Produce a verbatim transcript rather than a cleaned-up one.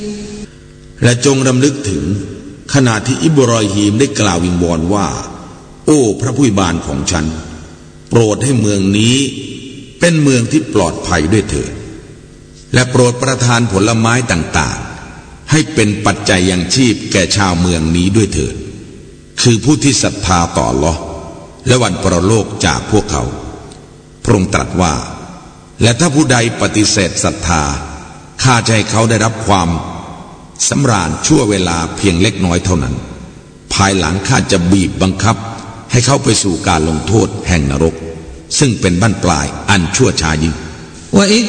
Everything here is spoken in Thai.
และจงรำลึกถึงขณะที่อิบรอฮีมได้กล่าววิงวอนว่าโอ้พระผู้อวยบานของฉันโปรดให้เมืองนี้เป็นเมืองที่ปลอดภัยด้วยเถิดและโปรดประทานผลไม้ต่างๆให้เป็นปัจจัยยังชีพแก่ชาวเมืองนี้ด้วยเถิดคือผู้ที่ศรัทธาต่ออัลเลาะห์และวันปรโลกจากพวกเขาพระองค์ตรัสว่าและถ้าผู้ใดปฏิเสธศรัทธาข้าจะให้เขาได้รับความสำราญชั่วเวลาเพียงเล็กน้อยเท่านั้นภายหลังข้าจะบีบบังคับให้เขาไปสู่การลงโทษแห่งนรกซึ่งเป็นบั้นปลายอันชั่วช้ายิ่ง